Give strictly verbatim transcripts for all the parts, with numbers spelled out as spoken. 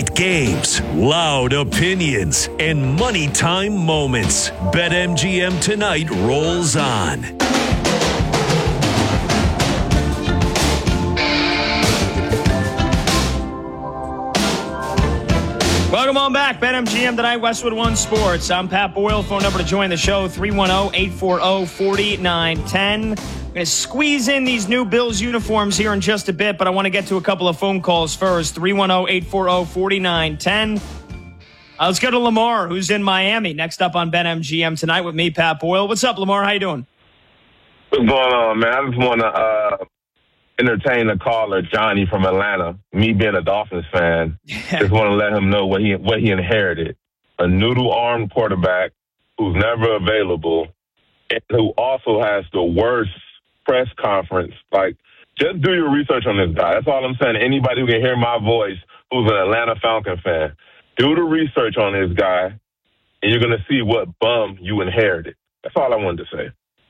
Great games, loud opinions, and money time moments. BetMGM tonight rolls on. Welcome on back. BetMGM tonight, Westwood One Sports. I'm Pat Boyle. Phone number to join the show, three one zero, eight four zero, four nine one zero. I'm going to squeeze in these new Bills uniforms here in just a bit, but I want to get to a couple of phone calls first. three one zero, eight four zero, four nine one zero. Uh, let's go to Lamar, who's in Miami, next up on BetMGM tonight with me, Pat Boyle. What's up, Lamar? How you doing? What's going on, man? I just want to uh, entertain the caller, Johnny from Atlanta. Me being a Dolphins fan, just want to let him know what he what he inherited. A noodle-armed quarterback who's never available and who also has the worst press conference. Like, just do your research on this guy. That's all I'm saying. Anybody who can hear my voice who's an Atlanta Falcon fan, do the research on this guy, and you're going to see what bum you inherited. That's all I wanted to say.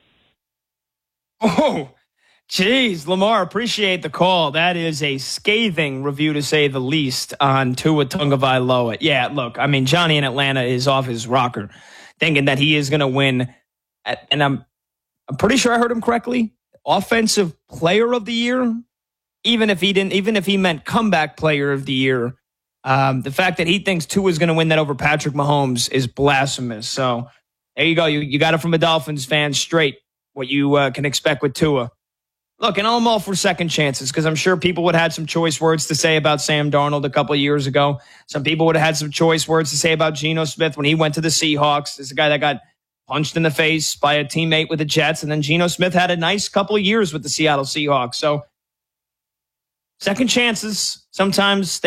Oh, geez, Lamar, appreciate the call. That is a scathing review, to say the least, on Tua Tagovailoa. Yeah, look, I mean, Johnny in Atlanta is off his rocker, thinking that he is going to win. And I'm, I'm pretty sure I heard him correctly. Offensive Player of the Year, even if he didn't, even if he meant Comeback Player of the Year. Um, the fact that he thinks Tua is going to win that over Patrick Mahomes is blasphemous. So there you go. You you got it from a Dolphins fan straight. What you uh, can expect with Tua. Look, and I'm all for second chances because I'm sure people would have had some choice words to say about Sam Darnold a couple of years ago. Some people would have had some choice words to say about Geno Smith when he went to the Seahawks. This is a guy that got punched in the face by a teammate with the Jets, and then Geno Smith had a nice couple of years with the Seattle Seahawks. So second chances, sometimes